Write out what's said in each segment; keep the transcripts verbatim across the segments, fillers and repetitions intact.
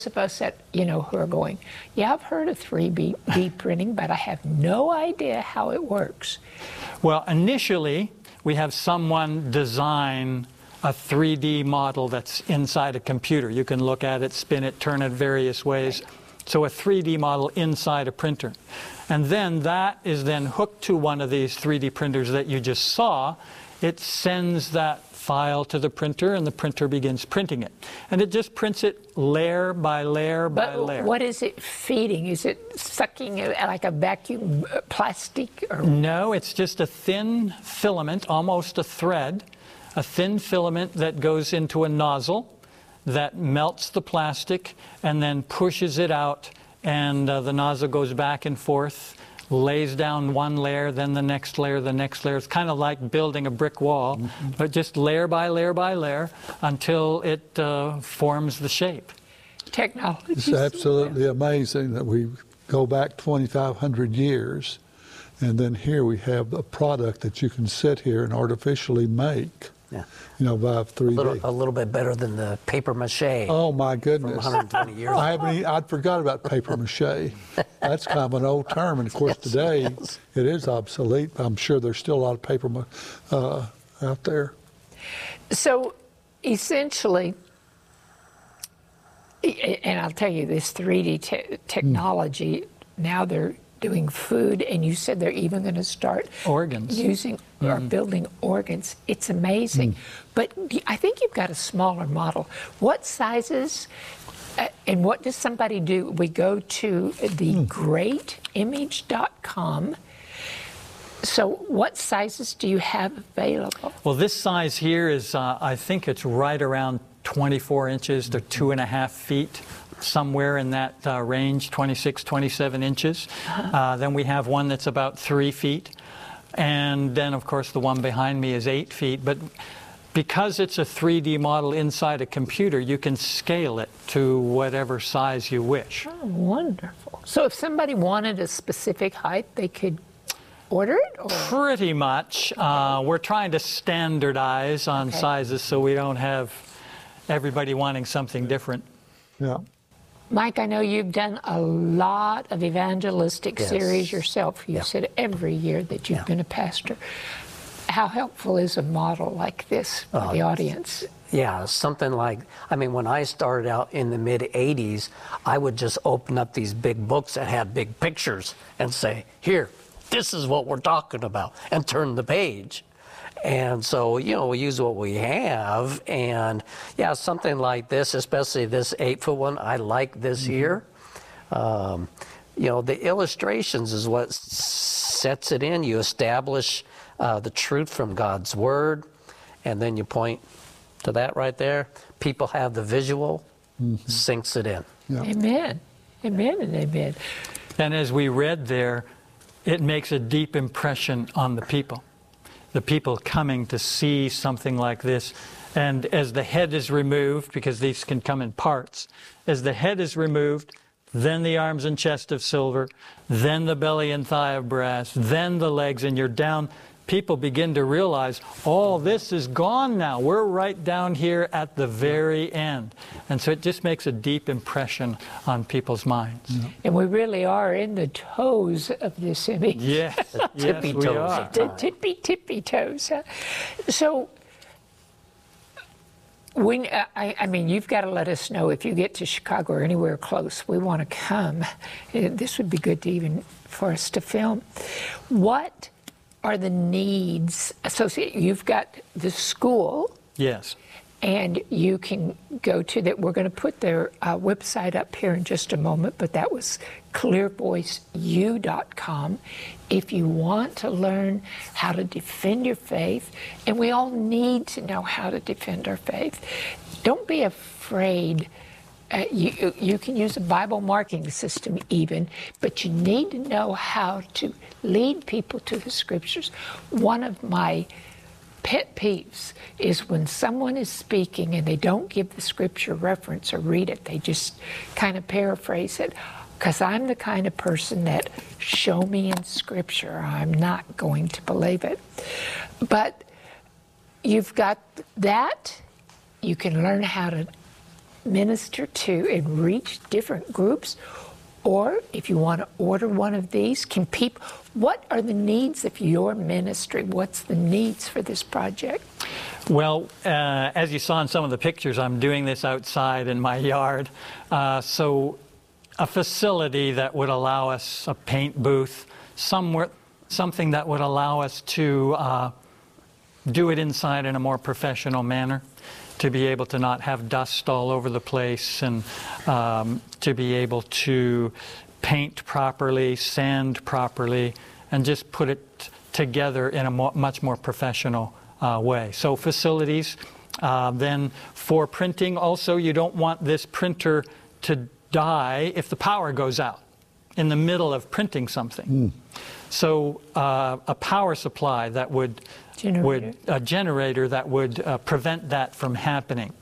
of us that, you know, who are going, yeah, I've heard of three D printing, but I have no idea how it works. Well, initially, we have someone design a three D model that's inside a computer. You can look at it, spin it, turn it various ways. So a three D model inside a printer. And then that is then hooked to one of these three D printers that you just saw. It sends that file to the printer, and the printer begins printing it. And it just prints it layer by layer by But layer. what is it feeding? Is it sucking it like a vacuum uh, plastic? Or? No, it's just a thin filament, almost a thread, a thin filament that goes into a nozzle that melts the plastic and then pushes it out, and uh, the nozzle goes back and forth, lays down one layer, then the next layer, the next layer. It's kind of like building a brick wall, mm-hmm. but just layer by layer by layer until it uh, forms the shape. Technology. It's absolutely amazing that we go back twenty-five hundred years, and then here we have a product that you can sit here and artificially make. Yeah. You know, by three D. A little, a little bit better than the paper mache. Oh my goodness! From one hundred twenty years I haven't. Even, I'd forgot about paper mache. That's kind of an old term, and of course yes, today yes. it is obsolete. I'm sure there's still a lot of paper uh, out there. So, essentially, and I'll tell you, this three D te technology, mm. now they're doing food, and you said they're even going to start organs using mm. or building organs. It's amazing. Mm. But I think you've got a smaller model. What sizes uh, and what does somebody do? We go to the mm. great image dot com. So what sizes do you have available? Well, this size here is, uh, I think it's right around twenty-four inches to two and a half feet. Somewhere in that uh, range, twenty-six, twenty-seven inches. Uh-huh. uh, then we have one that's about three feet. And then, of course, the one behind me is eight feet. But because it's a three D model inside a computer, you can scale it to whatever size you wish. Oh, wonderful. So if somebody wanted a specific height, they could order it? Or? Pretty much. Okay. Uh, we're trying to standardize on okay. sizes so we don't have everybody wanting something different. Yeah. Mike, I know you've done a lot of evangelistic yes. series yourself. You yeah. said every year that you've yeah. been a pastor. How helpful is a model like this for uh, the audience? Yeah, something like, I mean, when I started out in the mid eighties, I would just open up these big books that had big pictures and say, here, this is what we're talking about, and turn the page. And so, you know, we use what we have, and yeah, something like this, especially this eight-foot one, I like this mm-hmm. here. Um, you know, the illustrations is what sets it in. You establish uh, the truth from God's Word, and then you point to that right there. People have the visual, mm-hmm. sinks it in. Yeah. Amen. Amen and amen. And as we read there, it makes a deep impression on the people. The people coming to see something like this. And as the head is removed, because these can come in parts, as the head is removed, then the arms and chest of silver, then the belly and thigh of brass, then the legs, and you're down. People begin to realize, all this is gone now. We're right down here at the very end. And so it just makes a deep impression on people's minds. Yeah. And we really are in the toes of this image. Yes, yes tippy we toes. are. The tippy, tippy toes. So, when, uh, I, I mean, you've got to let us know if you get to Chicago or anywhere close. We want to come. This would be good to even for us to film. What are the needs associated? You've got the school. Yes. And you can go to that. We're going to put their uh, website up here in just a moment, but that was clear voice u dot com. If you want to learn how to defend your faith, and we all need to know how to defend our faith, don't be afraid. Uh, you, you can use a Bible marking system even, but you need to know how to lead people to the Scriptures. One of my pet peeves is when someone is speaking and they don't give the Scripture reference or read it. They just kind of paraphrase it. Because I'm the kind of person that, show me in Scripture, I'm not going to believe it. But you've got that. You can learn how to minister to and reach different groups? Or if you want to order one of these, can people, what are the needs of your ministry? What's the needs for this project? Well, uh, as you saw in some of the pictures, I'm doing this outside in my yard. Uh, so a facility that would allow us a paint booth, somewhere, something that would allow us to uh, do it inside in a more professional manner, to be able to not have dust all over the place, and um, to be able to paint properly, sand properly, and just put it together in a mo much more professional uh, way. So facilities. Uh, then for printing, also, you don't want this printer to die if the power goes out in the middle of printing something. Mm. So uh, a power supply that would Generator. would a generator that would uh, prevent that from happening.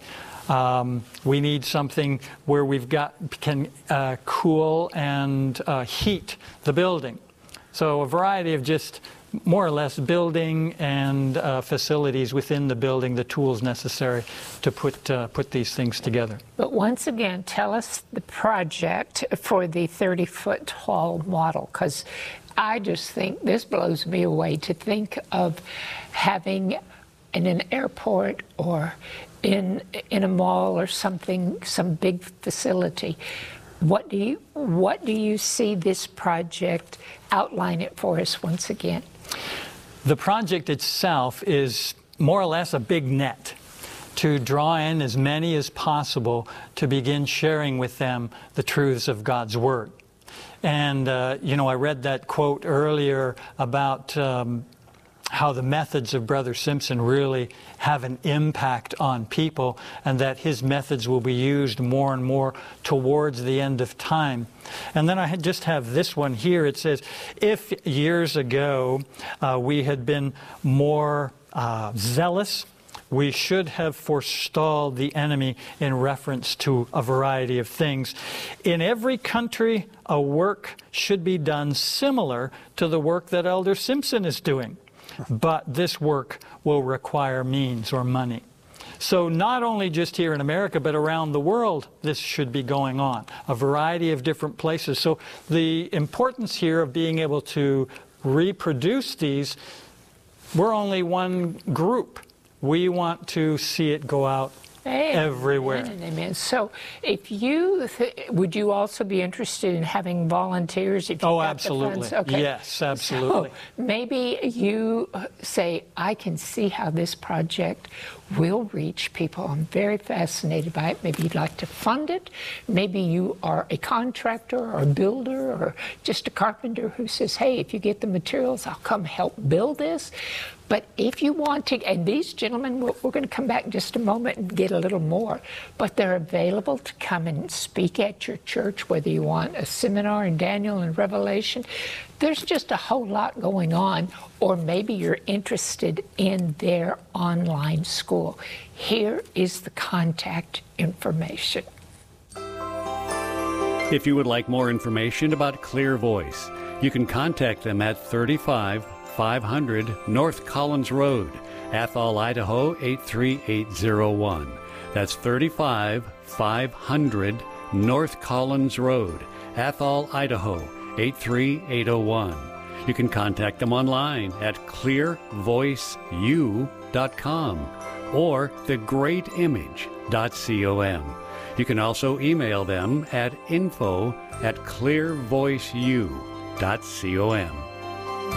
Um, we need something where we've got can uh, cool and uh, heat the building. So a variety of just more or less building and uh, facilities within the building, the tools necessary to put uh, put these things together. But once again, tell us the project for the thirty foot tall model, because I just think this blows me away to think of having in an airport or in in a mall or something, some big facility. What do you what do you see this project? Outline it for us once again. The project itself is more or less a big net to draw in as many as possible to begin sharing with them the truths of God's Word. And, uh, you know, I read that quote earlier about um, how the methods of Brother Simpson really have an impact on people, and that his methods will be used more and more towards the end of time. And then I had just have this one here. It says, if years ago uh, we had been more uh, zealous, we should have forestalled the enemy in reference to a variety of things. In every country, a work should be done similar to the work that Elder Simpson is doing. But this work will require means or money. So not only just here in America, but around the world, this should be going on. A variety of different places. So the importance here of being able to reproduce these, we're only one group. We want to see it go out Amen. Everywhere. Amen. So if you, th would you also be interested in having volunteers? If oh, absolutely. Okay. Yes, absolutely. So maybe you say, I can see how this project will reach people. I'm very fascinated by it. Maybe you'd like to fund it. Maybe you are a contractor or a builder or just a carpenter who says, hey, if you get the materials, I'll come help build this. But if you want to, and these gentlemen, we're, we're going to come back in just a moment and get a little more, but they're available to come and speak at your church, whether you want a seminar in Daniel and Revelation. There's just a whole lot going on, or maybe you're interested in their online school. Here is the contact information. If you would like more information about Clear Voice, you can contact them at thirty-five five hundred North Collins Road, Athol, Idaho eight three eight zero one. That's thirty-five five hundred North Collins Road, Athol, Idaho eight three eight zero one. You can contact them online at clear voice u dot com or the great image dot com. You can also email them at info at clear voice u dot com.